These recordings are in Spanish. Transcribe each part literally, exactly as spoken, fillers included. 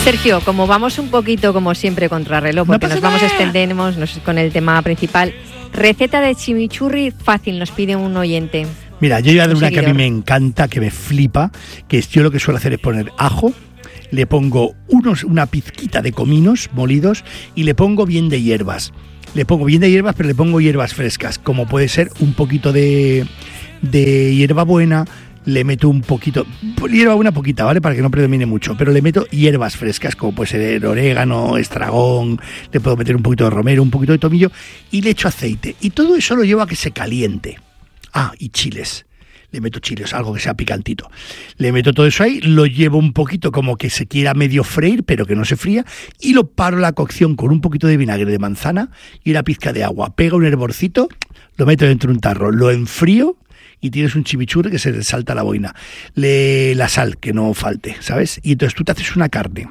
Sergio, como vamos un poquito, como siempre, contrarreloj, porque no nos vamos, extendemos nos, con el tema principal. Receta de chimichurri fácil, nos pide un oyente. Mira, yo voy a dar una que a mí me encanta, que me flipa, que es, yo lo que suelo hacer es poner ajo, le pongo unos, una pizquita de cominos molidos y le pongo bien de hierbas. Le pongo bien de hierbas, pero le pongo hierbas frescas, como puede ser un poquito de, de hierbabuena. Le meto un poquito, hierba una poquita, ¿vale? Para que no predomine mucho, pero le meto hierbas frescas, como puede ser orégano, estragón, le puedo meter un poquito de romero, un poquito de tomillo, y le echo aceite. Y todo eso lo llevo a que se caliente. Ah, y chiles. Le meto chiles, algo que sea picantito. Le meto todo eso ahí, lo llevo un poquito como que se quiera medio freír, pero que no se fría, y lo paro la cocción con un poquito de vinagre de manzana y una pizca de agua. Pego un hervorcito, lo meto dentro de un tarro, lo enfrío, y tienes un chimichurri que se te salta la boina. Le, la sal, que no falte, ¿sabes? Y entonces tú te haces una carne.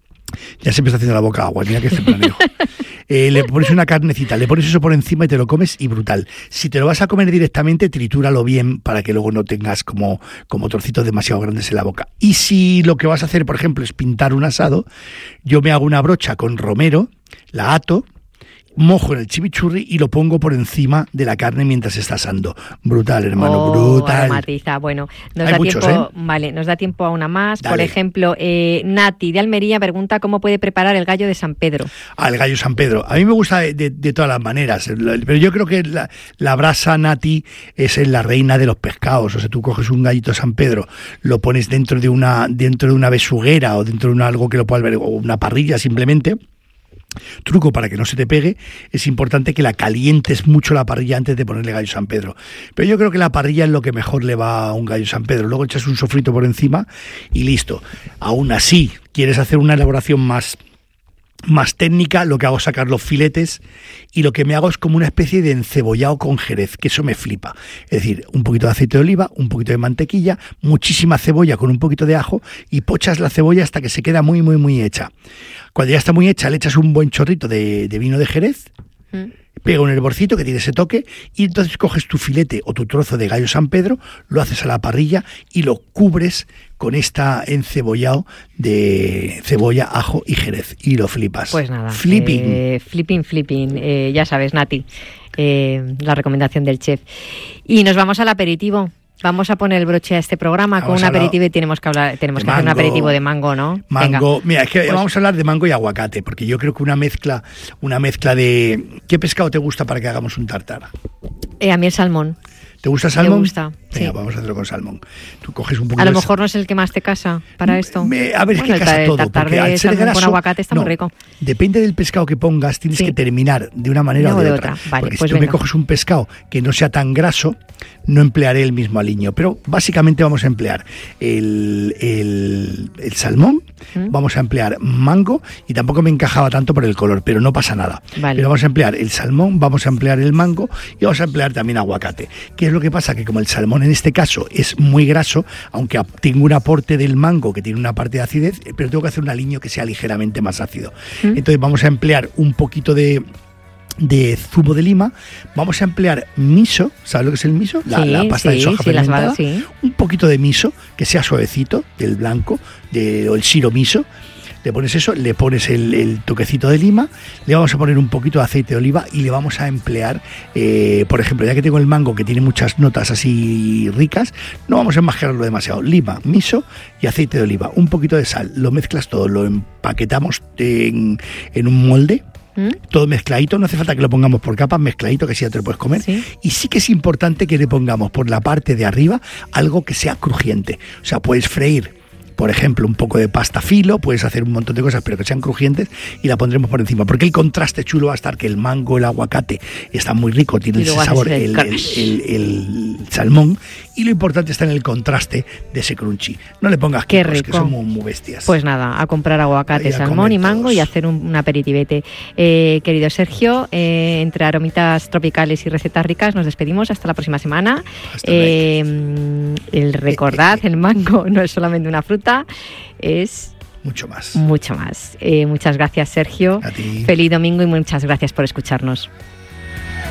Ya se me está haciendo la boca agua, mira que este planeo. Eh, le pones una carnecita, le pones eso por encima y te lo comes y brutal. Si te lo vas a comer directamente, tritúralo bien para que luego no tengas como, como trocitos demasiado grandes en la boca. Y si lo que vas a hacer, por ejemplo, es pintar un asado, yo me hago una brocha con romero, la ato, mojo en el chimichurri y lo pongo por encima de la carne mientras está asando. Brutal, hermano, oh, brutal. Aromatiza. Bueno, nos Hay da muchos, tiempo, ¿eh? Vale, nos da tiempo a una más. Dale. Por ejemplo, eh, Nati de Almería pregunta cómo puede preparar el gallo de San Pedro. Ah, el gallo San Pedro. A mí me gusta de, de, de todas las maneras, pero yo creo que la, la brasa Nati es la reina de los pescados. O sea, tú coges un gallito San Pedro, lo pones dentro de una dentro de una besuguera o dentro de una, algo que lo pueda ver, o una parrilla simplemente. Truco para que no se te pegue, es importante que la calientes mucho la parrilla antes de ponerle gallo San Pedro. Pero yo creo que la parrilla es lo que mejor le va a un gallo San Pedro. Luego echas un sofrito por encima y listo. Aún así, quieres hacer una elaboración más, más técnica, lo que hago es sacar los filetes y lo que me hago es como una especie de encebollado con jerez, que eso me flipa. Es decir, un poquito de aceite de oliva, un poquito de mantequilla, muchísima cebolla con un poquito de ajo y pochas la cebolla hasta que se queda muy, muy, muy hecha. Cuando ya está muy hecha, le echas un buen chorrito de, de vino de Jerez, mm. pega un hervorcito que tiene ese toque, y entonces coges tu filete o tu trozo de gallo San Pedro, lo haces a la parrilla y lo cubres con esta encebollado de cebolla, ajo y Jerez. Y lo flipas. Pues nada. Flipping. Eh, flipping, flipping. Eh, ya sabes, Nati, eh, la recomendación del chef. Y nos vamos al aperitivo. Vamos a poner el broche a este programa. Vamos con un aperitivo y tenemos que hablar, tenemos que mango, hacer un aperitivo de mango, ¿no? Mango, Venga. Mira, es que pues, vamos a hablar de mango y aguacate, porque yo creo que una mezcla, una mezcla de... ¿Qué pescado te gusta para que hagamos un tartar? Eh, a mí el salmón. ¿Te gusta el salmón? Me gusta, Venga, sí. Vamos a hacerlo con salmón. Tú coges un poquito. A lo de mejor sal... no es el que más te casa para esto. Me, a ver, es bueno, que casa el todo. tartar Porque de al ser salmón graso, con aguacate está no, muy rico. Depende del pescado que pongas, tienes sí. que terminar de una manera no, o de, de otra. otra. Vale, porque pues si tú venga. me coges un pescado que no sea tan graso, no emplearé el mismo aliño. Pero básicamente vamos a emplear el, el, el salmón, ¿Mm? vamos a emplear mango, y tampoco me encajaba tanto por el color, pero no pasa nada. Vale. Pero vamos a emplear el salmón, vamos a emplear el mango y vamos a emplear también aguacate. ¿Qué es lo que pasa? Que como el salmón en este caso es muy graso, aunque tengo un aporte del mango que tiene una parte de acidez, pero tengo que hacer un aliño que sea ligeramente más ácido. ¿Mm? Entonces vamos a emplear un poquito de de zumo de lima, vamos a emplear miso, ¿sabes lo que es el miso? La, sí, la pasta sí, de soja sí, fermentada, las sí. un poquito de miso, que sea suavecito, del blanco, de, o el shiro miso. Le pones eso, le pones el, el toquecito de lima, le vamos a poner un poquito de aceite de oliva y le vamos a emplear, eh, por ejemplo, ya que tengo el mango que tiene muchas notas así ricas, no vamos a enmascararlo demasiado. Lima, miso y aceite de oliva, un poquito de sal, lo mezclas todo, lo empaquetamos en, en un molde. ¿Mm? Todo mezcladito, no hace falta que lo pongamos por capas, mezcladito, que sí ya te lo puedes comer. ¿Sí? Y sí que es importante que le pongamos por la parte de arriba algo que sea crujiente. O sea, puedes freír, por ejemplo, un poco de pasta filo, puedes hacer un montón de cosas, pero que sean crujientes, y la pondremos por encima. Porque el contraste chulo va a estar que el mango, el aguacate está muy rico, tiene ese sabor, el, el, el, el salmón, y lo importante está en el contraste de ese crunchy. No le pongas Qué quicos, rico. que son muy, muy bestias. Pues nada, a comprar aguacate, y a salmón y mango todos. y hacer un, un aperitivete. Eh, querido Sergio, eh, entre aromitas tropicales y recetas ricas, nos despedimos hasta la próxima semana. Eh, el recordad, el mango no es solamente una fruta, es mucho más. Mucho más. Eh, muchas gracias, Sergio. A ti. Feliz domingo y muchas gracias por escucharnos.